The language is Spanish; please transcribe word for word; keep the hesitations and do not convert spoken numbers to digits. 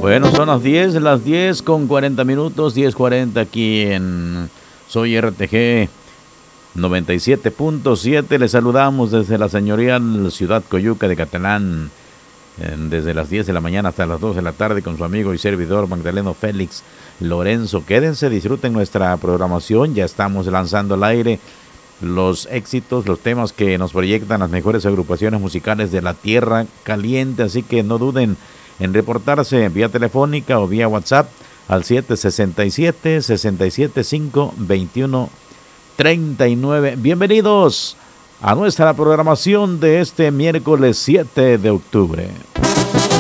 Bueno, son las diez, las diez con cuarenta minutos, diez cuarenta aquí en Soy R T G noventa y siete punto siete. Les saludamos desde la señorial ciudad Coyuca de Catalán, desde las diez de la mañana hasta las dos de la tarde con su amigo y servidor Magdaleno Félix Lorenzo. Quédense, disfruten nuestra programación. Ya estamos lanzando al aire los éxitos, los temas que nos proyectan las mejores agrupaciones musicales de la Tierra Caliente, así que no duden en reportarse vía telefónica o vía WhatsApp al siete seis siete, seis siete cinco, dos uno tres nueve. Bienvenidos a nuestra programación de este miércoles siete de octubre.